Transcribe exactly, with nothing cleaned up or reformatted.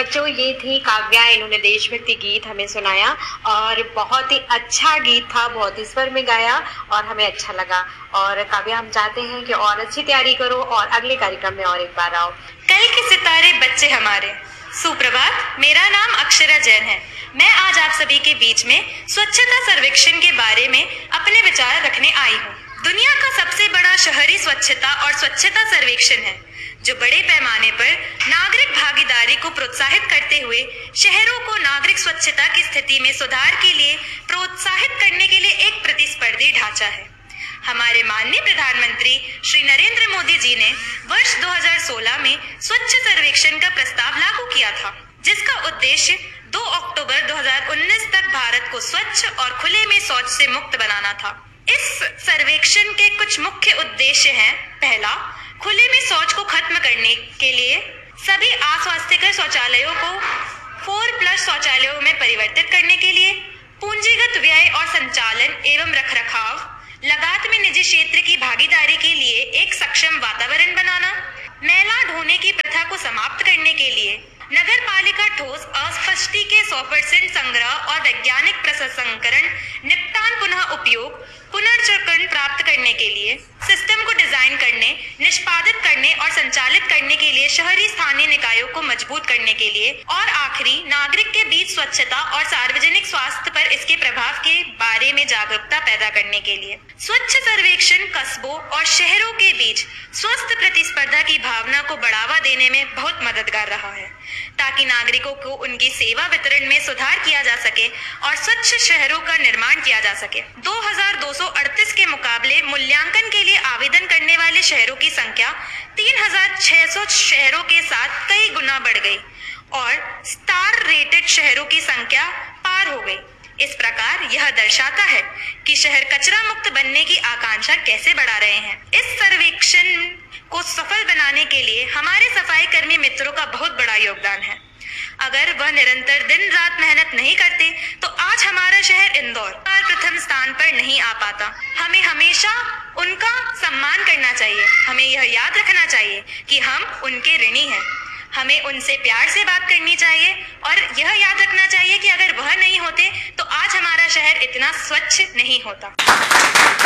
बच्चों, ये थी काव्या। इन्होंने देशभक्ति गीत हमें सुनाया और बहुत ही अच्छा गीत था, बहुत ही स्वर में गाया और हमें अच्छा लगा। और काव्या, हम चाहते हैं कि और अच्छी तैयारी करो और अगले कार्यक्रम में और एक बार आओ। कल के सितारे बच्चे हमारे, सुप्रभात। मेरा नाम अक्षरा जैन है। मैं आज आप सभी के बीच में स्वच्छता सर्वेक्षण के बारे में अपने विचार रखने आई हूँ। दुनिया का सबसे बड़ा शहरी स्वच्छता और स्वच्छता सर्वेक्षण है, जो बड़े पैमाने पर नागरिक भागीदारी को प्रोत्साहित करते हुए शहरों को नागरिक स्वच्छता की स्थिति में सुधार के लिए प्रोत्साहित करने के लिए एक प्रतिस्पर्धी ढांचा है। हमारे माननीय प्रधानमंत्री श्री नरेंद्र मोदी जी ने वर्ष दो हज़ार सोलह में स्वच्छ सर्वेक्षण का प्रस्ताव लागू किया था, जिसका उद्देश्य दो अक्टूबर दो हज़ार उन्नीस तक भारत को स्वच्छ और खुले में शौच से मुक्त बनाना था। इस सर्वेक्षण के कुछ मुख्य उद्देश्य हैं। पहला, खुले में शौच को खत्म करने के लिए सभी अस्वास्थ्यकर शौचालयों को फोर प्लस शौचालयों में परिवर्तित करने के लिए पूंजीगत व्यय और संचालन एवं रखरखाव, लगातार में निजी क्षेत्र की भागीदारी के लिए एक सक्षम वातावरण बनाना, मैला ढोने की प्रथा को समाप्त करने के लिए नगर पालिका ठोस अस्पष्टी के सौ परसेंट संग्रह और वैज्ञानिक प्रसंस्करण, निपटान, पुनः उपयोग, पुनर्चक्रण प्राप्त करने के लिए सिस्टम को डिजाइन करने, निष्पादित करने और संचालित करने के लिए शहरी स्थानीय निकायों को मजबूत करने के लिए, और आखिरी, नागरिक के बीच स्वच्छता और सार्वजनिक स्वास्थ्य पर इसके प्रभाव के बारे में जागरूकता पैदा करने के लिए। स्वच्छ सर्वेक्षण कस्बों और शहरों के बीच स्वस्थ प्रतिस्पर्धा की भावना को बढ़ावा देने में बहुत मददगार रहा है, ताकि नागरिकों को उनकी सेवा वितरण में सुधार किया जा सके और स्वच्छ शहरों का निर्माण किया जा सके। दो हज़ार दो सौ अड़तीस के मुकाबले मूल्यांकन के लिए आवेदन करने वाले शहरों की संख्या तीन हज़ार छह सौ शहरों के साथ कई गुना बढ़ गई और स्टार रेटेड शहरों की संख्या पार हो गई। इस प्रकार यह दर्शाता है कि शहर कचरा मुक्त बनने की आकांक्षा कैसे बढ़ा रहे हैं। इस सर्वेक्षण को सफल बनाने के लिए हमारे सफाई कर्मी मित्रों का बहुत बड़ा योगदान है। अगर वह निरंतर दिन रात मेहनत नहीं करते तो आज हमारा शहर इंदौर प्रथम स्थान पर नहीं आ पाता। हमें हमेशा उनका सम्मान करना चाहिए। हमें यह याद रखना चाहिए कि हम उनके ऋणी हैं। हमें उनसे प्यार से बात करनी चाहिए और यह याद रखना चाहिए कि अगर वह नहीं होते तो आज हमारा शहर इतना स्वच्छ नहीं होता।